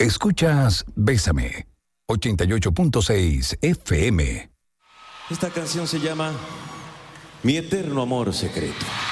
Escuchas Bésame, 88.6 FM. Esta canción se llama Mi Eterno Amor Secreto.